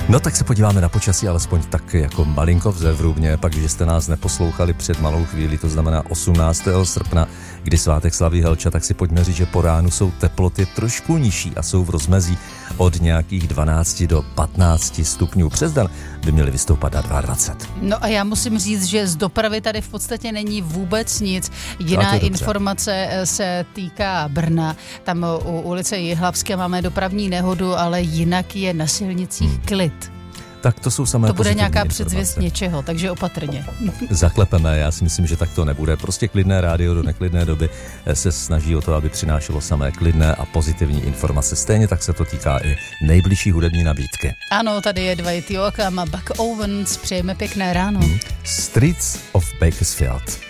No tak se podíváme na počasí, alespoň tak jako malinko v Zevrubně, pak když jste nás neposlouchali před malou chvíli, to znamená 18. srpna, kdy svátek slaví Helča, tak si pojďme říct, že po ránu jsou teploty trošku nižší a jsou v rozmezí od nějakých 12 do 15 stupňů. Přes den by měly vystoupat na 22. No a já musím říct, že z dopravy tady v podstatě není vůbec nic. Jiná informace se týká Brna. Tam u ulice Jihlavské máme dopravní nehodu, ale jinak je na silnicích klid. Tak to jsou samé to bude nějaká informace. předzvěst něčeho, takže opatrně. Zaklepeme, já si myslím, že tak to nebude. Prostě klidné rádio do neklidné doby se snaží o to, aby přinášelo samé klidné a pozitivní informace. Stejně tak se to týká i nejbližší hudební nabídky. Ano, tady je Dwight Yoakam a Buck Owens. Přejeme pěkné ráno. Streets of Bakersfield.